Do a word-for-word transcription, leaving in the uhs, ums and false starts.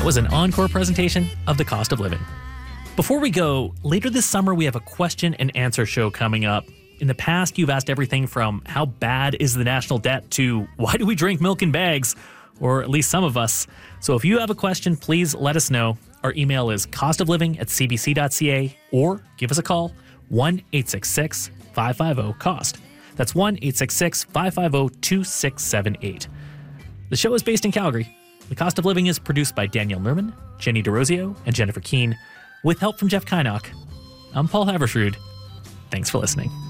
was an encore presentation of The Cost of Living. Before we go, later this summer we have a question and answer show coming up. In the past, you've asked everything from how bad is the national debt to why do we drink milk in bags? Or at least some of us. So if you have a question, please let us know. Our email is costofliving at c b c dot c a or give us a call, one eight six six, five five zero, COST. That's one eight six six, five five zero, two six seven eight. The show is based in Calgary. The Cost of Living is produced by Danielle Nerman, Jenny DeRosio, and Jennifer Keane, with help from Jeff Kynock. I'm Paul Haversrud. Thanks for listening.